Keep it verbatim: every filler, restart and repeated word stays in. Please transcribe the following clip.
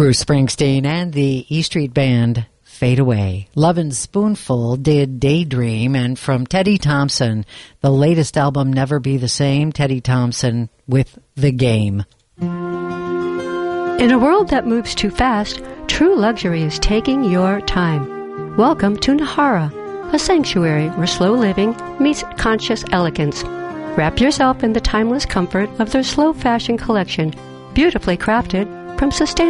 Bruce Springsteen and the E Street Band, Fade Away. Lovin' Spoonful did Daydream, and from Teddy Thompson, the latest album, Never Be the Same, Teddy Thompson with The Game. In a world that moves too fast, true luxury is taking your time. Welcome to Nahara, a sanctuary where slow living meets conscious elegance. Wrap yourself in the timeless comfort of their slow fashion collection, beautifully crafted from sustainable